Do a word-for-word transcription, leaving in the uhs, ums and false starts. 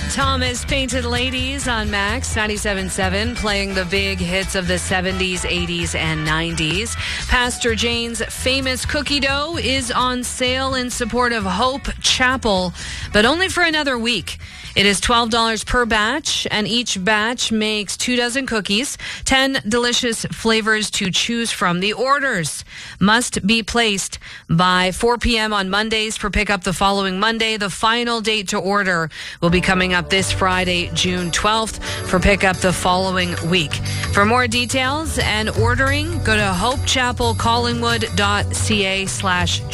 Thomas, Painted Ladies on Max ninety-seven point seven, playing the big hits of the seventies, eighties, and nineties. Pastor Jane's famous cookie dough is on sale in support of Hope Chapel, but only for another week. It is twelve dollars per batch, and each batch makes two dozen cookies, ten delicious flavors to choose from. The orders must be placed by four p.m. on Mondays for pickup the following Monday. The final date to order will be coming up this Friday, June twelfth, for pickup the following week. For more details and ordering, go to hopechapelcollingwood.ca slash